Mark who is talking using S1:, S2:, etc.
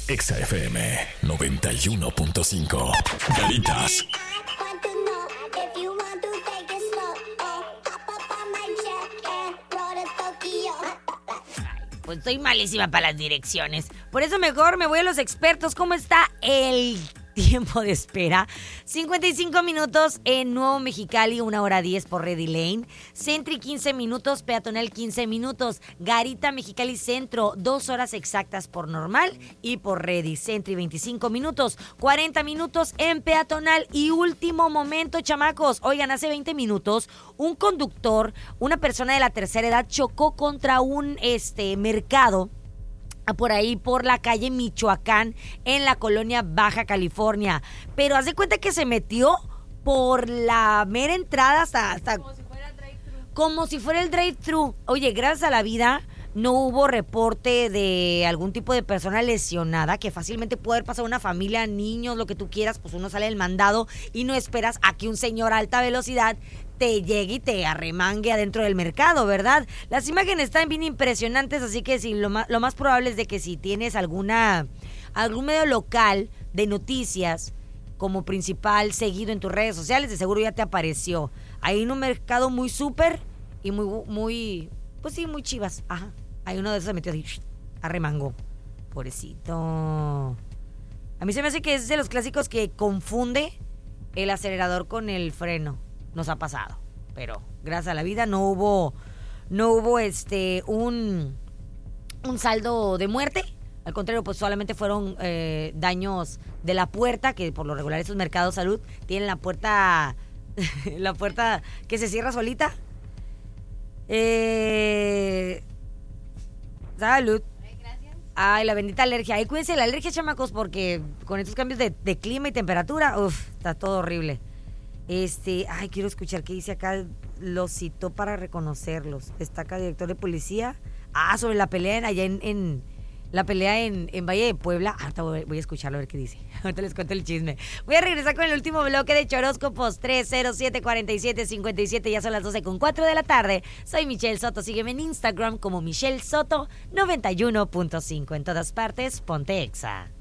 S1: Exa FM 91.5. Garitas.
S2: Pues estoy malísima para las direcciones. Por eso mejor me voy a los expertos. ¿Cómo está el tiempo de espera? 55 minutos en Nuevo Mexicali, 1:10 por Ready Lane. Sentry 15 minutos, peatonal 15 minutos. Garita Mexicali Centro, 2 horas exactas por normal y por Ready. Sentry 25 minutos, 40 minutos en peatonal. Y último momento, chamacos. Oigan, hace 20 minutos, un conductor, una persona de la tercera edad, chocó contra un mercado por ahí, por la calle Michoacán, en la colonia Baja California. Pero haz de cuenta que se metió por la mera entrada hasta como si fuera el drive-thru. Oye, gracias a la vida no hubo reporte de algún tipo de persona lesionada, que fácilmente puede haber pasado una familia, niños, lo que tú quieras. Pues uno sale del mandado y no esperas a que un señor a alta velocidad te llegue y te arremangue adentro del mercado, ¿verdad? Las imágenes están bien impresionantes, así que sí, lo más probable es de que si tienes algún medio local de noticias como principal seguido en tus redes sociales, de seguro ya te apareció. Hay un mercado muy súper y muy, pues sí, muy chivas. Ajá. Hay uno de esos se metió así, arremangó. Pobrecito. A mí se me hace que es de los clásicos que confunde el acelerador con el freno. Nos ha pasado, pero gracias a la vida no hubo un saldo de muerte. Al contrario, pues solamente fueron daños de la puerta, que por lo regular esos mercados salud tienen la puerta que se cierra solita. Salud. Gracias. Ay, la bendita alergia. Ay, cuídense de la alergia, chamacos, porque con estos cambios de clima y temperatura, está todo horrible. Quiero escuchar qué dice acá. Los citó para reconocerlos. Destaca director de policía. Sobre la pelea allá en la pelea en Valle de Puebla. Ahorita voy a escucharlo a ver qué dice. Ahorita les cuento el chisme. Voy a regresar con el último bloque de Choróscopos. 307-4757. Ya son las 12:04 de la tarde. Soy Michelle Soto. Sígueme en Instagram como Michelle Soto 91.5. En todas partes, ponte Exa.